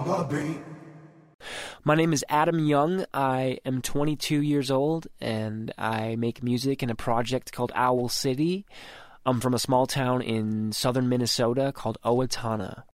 My name is Adam Young. I am 22 years old, and I make music in a project called Owl City. I'm from a small town in southern Minnesota called Owatonna.